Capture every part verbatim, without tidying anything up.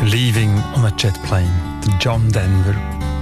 «Leaving on a Jet Plane», der John Denver.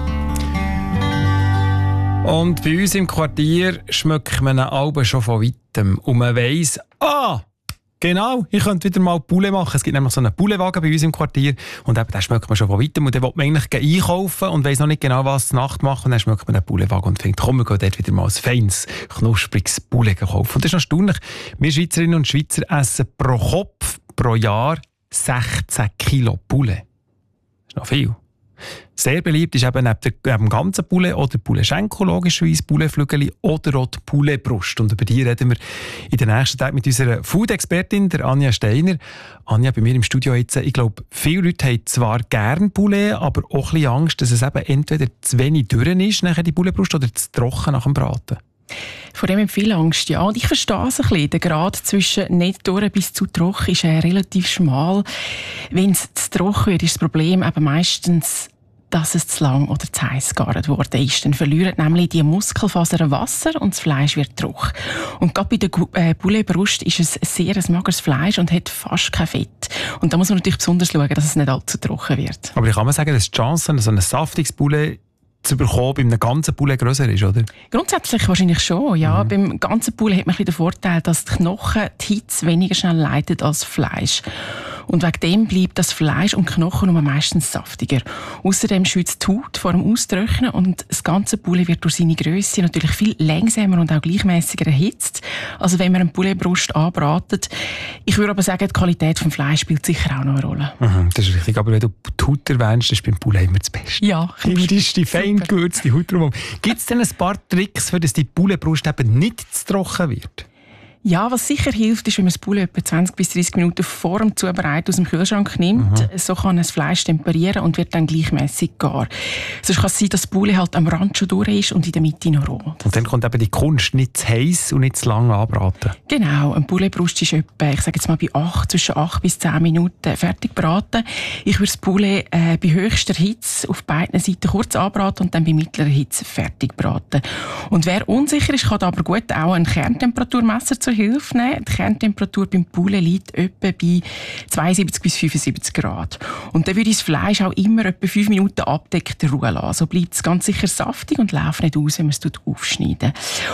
Und bei uns im Quartier schmeckt man eine Albe schon von weitem. Und man weiss, ah, genau, ich könnte wieder mal Poulet machen. Es gibt nämlich so einen Pouletwagen bei uns im Quartier. Und eben, den schmeckt man schon von weitem. Und dann will man eigentlich einkaufen und weiss noch nicht genau, was zur Nacht machen. Und dann schmeckt man einen Pouletwagen und findet, komm, wir gehen dort wieder mal ein feines, knuspriges Poulet kaufen. Und das ist noch erstaunlich. Wir Schweizerinnen und Schweizer essen pro Kopf, pro Jahr sechzehn Kilo Poulet. Das ist noch viel. Sehr beliebt ist eben neben, der, neben dem ganzen Poulet oder Poulet-Schenkel, logischerweise Pouletflügel oder auch die Pouletbrust. Und über die reden wir in den nächsten Tagen mit unserer Food-Expertin, der Anja Steiner. Anja, bei mir im Studio jetzt, ich glaube, viele Leute haben zwar gern Poulet, aber auch ein bisschen Angst, dass es eben entweder zu wenig dürr ist, nachher die Pouletbrust, oder zu trocken nach dem Braten. Vor dem habe ich viel Angst, ja. Und ich verstehe es ein bisschen. Der Grad zwischen nicht durch bis zu trocken ist äh, relativ schmal. Wenn es zu trocken wird, ist das Problem eben meistens, dass es zu lang oder zu heiß gegart worden ist. Dann verlieren nämlich die Muskelfasern Wasser und das Fleisch wird trocken. Und gerade bei der äh, Pouletbrust ist es sehr ein mageres Fleisch und hat fast kein Fett. Und da muss man natürlich besonders schauen, dass es nicht allzu trocken wird. Aber ich kann mal sagen, dass die Chance, so ein saftiges Poulet zu bekommen, bei einem ganzen Poulet grösser ist, oder? Grundsätzlich wahrscheinlich schon, ja. Mhm. Beim ganzen Poulet hat man ein bisschen den Vorteil, dass die Knochen die Hitze weniger schnell leiten als Fleisch. Und wegen dem bleibt das Fleisch und Knochen nur meistens saftiger. Außerdem schützt die Haut vor dem Austrocknen und das ganze Poulet wird durch seine Grösse natürlich viel langsamer und auch gleichmäßiger erhitzt. Also wenn man eine Pouletbrust anbratet. Ich würde aber sagen, die Qualität des Fleisch spielt sicher auch noch eine Rolle. Mhm, das ist richtig. Aber wenn du die Haut erwähnst, ist beim Poulet immer das Beste. Ja. Immer ist die fein gewürzte Haut drumherum. Gibt es denn ein paar Tricks, für dass die Pouletbrust eben nicht zu trocken wird? Ja, was sicher hilft, ist, wenn man das Poulet etwa zwanzig bis dreißig Minuten vor dem Zubereiten aus dem Kühlschrank nimmt. Mhm. So kann das Fleisch temperieren und wird dann gleichmäßig gar. Sonst kann es sein, dass das Poulet halt am Rand schon durch ist und in der Mitte noch roh. Und dann kommt eben die Kunst, nicht zu heiß und nicht zu lang anbraten. Genau, eine Pouletbrust ist etwa, ich sage jetzt mal, bei acht, zwischen acht bis zehn Minuten fertig braten. Ich würde das Poulet äh, bei höchster Hitze auf beiden Seiten kurz anbraten und dann bei mittlerer Hitze fertig braten. Und wer unsicher ist, kann aber gut auch ein Kerntemperaturmesser zur Hilfe nehmen. Die Kerntemperatur beim Poulet liegt etwa bei zweiundsiebzig bis fünfundsiebzig Grad. Und dann würde ich das Fleisch auch immer etwa fünf Minuten abdeckt ruhen lassen. So bleibt es ganz sicher saftig und läuft nicht aus, wenn man es aufschneiden.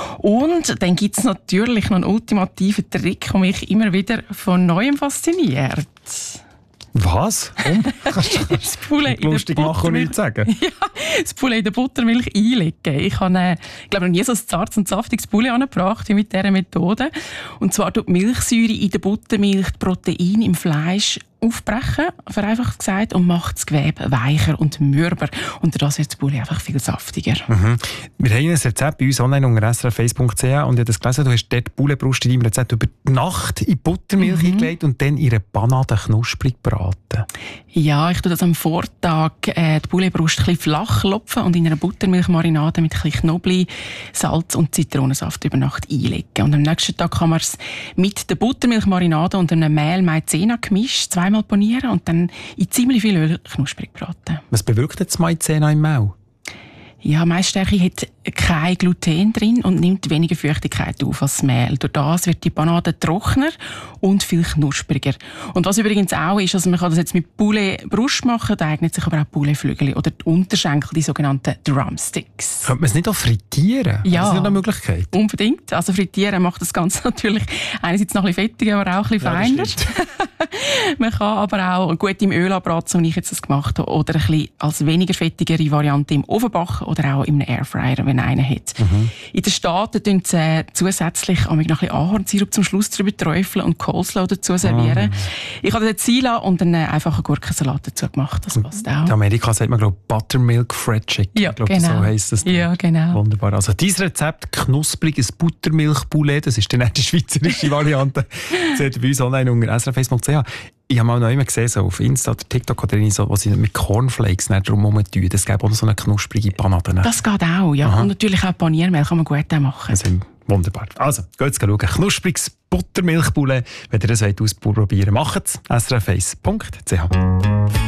Und dann gibt es natürlich noch einen ultimativen Trick, der mich immer wieder von Neuem fasziniert. Was? Um? Das Poulet in lustig machen und nichts sagen. Ja, das Poulet in der Buttermilch einlegen. Ich habe, äh, ich glaube, noch nie so ein zartes und saftiges Poulet angebracht wie mit dieser Methode. Und zwar tut die Milchsäure in der Buttermilch die Proteine im Fleisch aufbrechen, vereinfacht gesagt, und macht das Gewebe weicher und mürber. Und dadurch wird das Poulet einfach viel saftiger. Mhm. Wir haben ein Rezept bei uns online unter s r f eins punkt c h und ich habe das gelesen, du hast dort die Pouletbrust in deinem Rezept über die Nacht in Buttermilch mhm. eingelegt und dann in einer Panade knusprig braten. Ja, ich tue das am Vortag äh, die Pouletbrust ein bisschen flach klopfen und in einer Buttermilchmarinade mit ein bisschen Knoblauch, Salz und Zitronensaft über Nacht einlegen. Und am nächsten Tag kann man es mit der Buttermilchmarinade und einem Mehl Maizena-Gemisch zweimal panieren und dann in ziemlich viel Öl knusprig braten. Was bewirkt jetzt Maizena im Mehl? Ja, Maisstärke hat kein Gluten drin und nimmt weniger Feuchtigkeit auf als Mehl. Durch das wird die Panade trockener und viel knuspriger. Und was übrigens auch ist, also man kann das jetzt mit Poulet-Brust machen, da eignet sich aber auch Pouletflügel oder die Unterschenkel, die sogenannten Drumsticks. Könnte man es nicht auch frittieren? Ja, das ist eine Möglichkeit. Unbedingt. Also frittieren macht das Ganze natürlich einerseits noch ein bisschen fettiger, aber auch ein bisschen feiner. Ja, man kann aber auch gut im Öl anbraten, so wie ich jetzt das gemacht habe, oder ein bisschen als weniger fettigere Variante im Ofen backen oder auch im Airfryer, wenn einer hat. Mhm. In den Staaten tun sie äh, zusätzlich noch ein bisschen Ahornsirup zum Schluss drüber träufeln und Coleslaw dazu servieren. Mhm. Ich habe das ziehen lassen und dann äh, einfach einen Gurkensalat dazu gemacht. Das passt auch. In Amerika sagt man, glaube ich, Buttermilk Fried Chicken. Ja, ich glaube, genau. so heisst das. Ja, genau. Wunderbar. Also dieses Rezept, knuspriges Buttermilch-Poulet, das ist dann die schweizerische Variante. Seht ihr bei uns online unter s r f eins punkt c h. Ich habe mal noch immer gesehen, so auf Insta oder TikTok oder so, wo sie mit Cornflakes drumherum tun. Das gäbe auch noch so eine knusprige Panade. Das geht auch, ja. Aha. Und natürlich auch Paniermehl kann man gut auch machen. Das ist wunderbar. Also, geht schauen. Knuspriges Buttermilchpoulet. Wenn ihr das ausprobieren wollt, macht es. s r f eins punkt c h.